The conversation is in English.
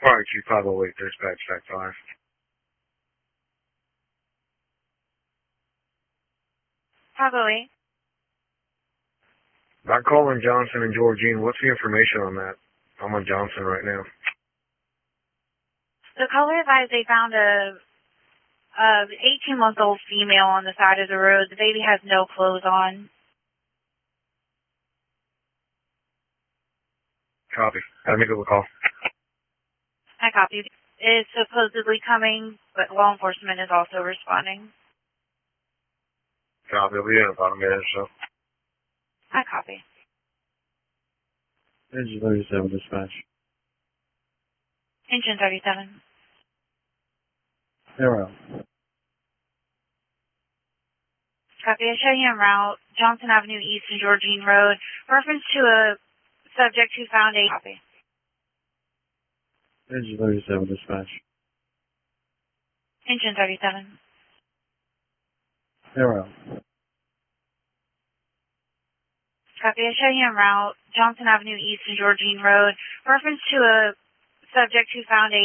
RQ 508, dispatch, Fact 5. 508. About calling Johnson and Georgine, what's the information on that? I'm on Johnson right now. The caller advised they found a 18-month-old female on the side of the road. The baby has no clothes on. Copy. Have me give a call. I copy. It's supposedly coming, but law enforcement is also responding. Copy. I'll be in about a minute or so. I copy. Engine 37, dispatch. Engine 37. Zero. Copy. I show you en route. Johnson Avenue East and Georgine Road. Reference to a subject who found a... Copy. Engine 37, dispatch. Engine 37. Zero. Copy. I show you en route. Johnson Avenue East and Georgine Road. Reference to a subject who found a...